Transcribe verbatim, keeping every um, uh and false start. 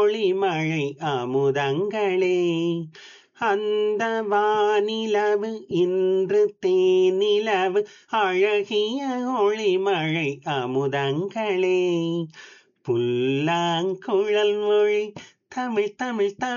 ஒளிமழை அமுதங்களே. அந்த வானிலவு இன்று தேனிலவு அழகிய ஒளிமழை அமுதங்களே. புல்லாங்குழல் மொழி தமிழ் தமிழ் தமிழ்